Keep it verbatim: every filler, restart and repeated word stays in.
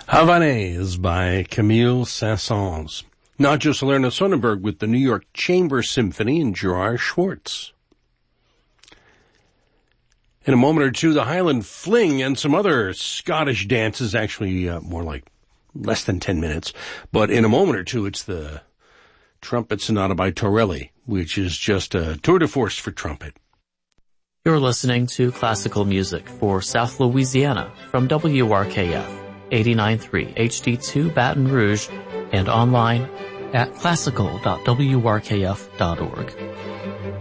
Havanaise by Camille Saint-Saëns. Nacho Salerno Sonnenberg with the New York Chamber Symphony and Gerard Schwartz. In a moment or two, the Highland Fling and some other Scottish dances, actually uh, more like less than ten minutes. But in a moment or two, it's the Trumpet Sonata by Torelli, which is just a tour de force for trumpet. You're listening to classical music for South Louisiana from W R K F, eighty-nine point three H D two Baton Rouge, and online at classical dot w r k f dot org.